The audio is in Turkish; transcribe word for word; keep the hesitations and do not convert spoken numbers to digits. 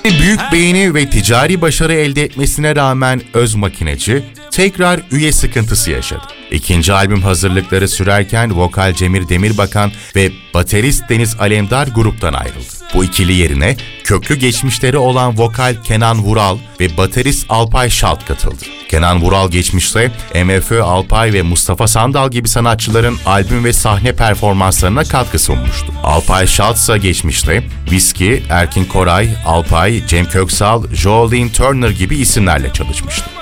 Büyük beğeni ve ticari başarı elde etmesine rağmen Öz Makineci tekrar üye sıkıntısı yaşadı. İkinci albüm hazırlıkları sürerken vokal Cemil Demirbakan ve baterist Deniz Alemdar gruptan ayrıldı. Bu ikili yerine köklü geçmişleri olan vokal Kenan Vural ve baterist Alpay Şalt katıldı. Kenan Vural geçmişte M F Ö, Alpay ve Mustafa Sandal gibi sanatçıların albüm ve sahne performanslarına katkı sunmuştu. Alpay Şalt ise geçmişte Whiskey, Erkin Koray, Alpay, Cem Köksal, Jolene Turner gibi isimlerle çalışmıştı.